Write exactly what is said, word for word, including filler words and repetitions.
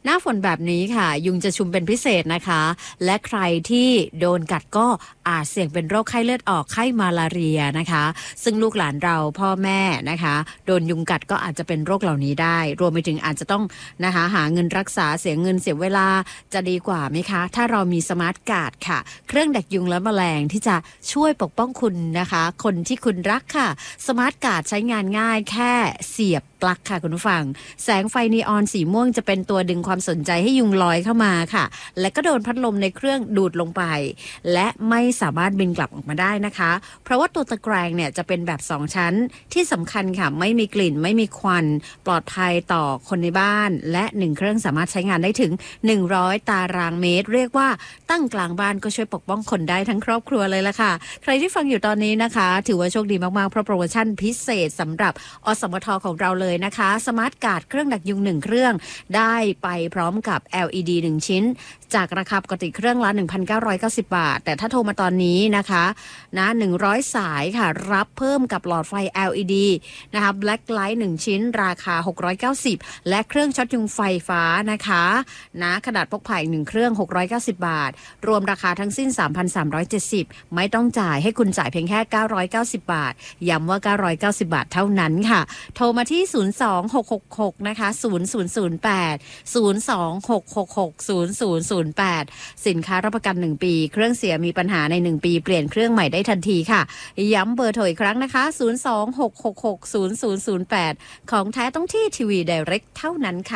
หน้าฝนแบบนี้ค่ะยุงจะชุมเป็นพิเศษนะคะและใครที่โดนกัดก็อาจเสี่ยงเป็นโรคไข้เลือดออกไข้มาลาเรียนะคะซึ่งลูกหลานเราพ่อแม่นะคะโดนยุงกัดก็อาจจะเป็นโรคเหล่านี้ได้รวมไปถึงอาจจะต้องนะคะหาเงินรักษาเสียเงินเสียเวลาจะดีกว่าไหมคะถ้าเรามีสมาร์ทการ์ดค่ะเครื่องดักยุงและแมลงที่จะช่วยปกป้องคุณนะคะคนที่คุณรักค่ะสมาร์ทการ์ดใช้งานง่ายแค่เสียบปลั๊กค่ะคุณผู้ฟังแสงไฟนีออนสีม่วงจะเป็นตัวดึงความสนใจให้ยุงลอยเข้ามาค่ะและก็โดนพัดลมในเครื่องดูดลงไปและไม่สามารถบินกลับออกมาได้นะคะเพราะว่าตัวตะแกรงเนี่ยจะเป็นแบบสองชั้นที่สำคัญค่ะไม่มีกลิ่นไม่มีควันปลอดภัยต่อคนในบ้านและหนึ่งเครื่องสามารถใช้งานได้ถึงหนึ่งร้อยตารางเมตรเรียกว่าตั้งกลางบ้านก็ช่วยปกป้องคนได้ทั้งครอบครัวเลยละค่ะใครที่ฟังอยู่ตอนนี้นะคะถือว่าโชคดีมากๆเพราะโปรโมชั่นพิเศษสำหรับอสมทของเราเลยนะคะสมาร์ทการ์ดเครื่องดักยุงหนึ่งเครื่องได้ไปพร้อมกับ แอล อี ดี หนึ่งชิ้นจากราคาปกติเครื่องละ หนึ่งพันเก้าร้อยเก้าสิบ บาทแต่ถ้าโทรมาตอนนี้นะคะนะหนึ่งร้อยสายค่ะรับเพิ่มกับหลอดไฟ แอล อี ดี นะคะ Black Light หนึ่งชิ้นราคาหกร้อยเก้าสิบและเครื่องช็อตยุงไฟฟ้านะคะนะขนาดพกพาอีกหนึ่งเครื่องหกร้อยเก้าสิบบาทรวมราคาทั้งสิ้น สามพันสามร้อยเจ็ดสิบ ไม่ต้องจ่ายให้คุณจ่ายเพียงแค่เก้าร้อยเก้าสิบบาทย้ำว่าเก้าร้อยเก้าสิบบาทเท่านั้นค่ะโทรมาที่ศูนย์ สอง หก หก หกนะคะศูนย์ ศูนย์ ศูนย์ แปด ศูนย์ สอง หก หก หก ศูนย์ ศูนย์ ศูนย์ แปดสินค้ารับประกันหนึ่งปีเครื่องเสียมีปัญหาในหนึ่งปีเปลี่ยนเครื่องใหม่ได้ทันทีค่ะย้ำเบอร์โทรอีกครั้งนะคะศูนย์ สอง หก หก หก ศูนย์ ศูนย์ ศูนย์ แปดของแท้ต้องที่ทีวี Direct เท่านั้นค่ะ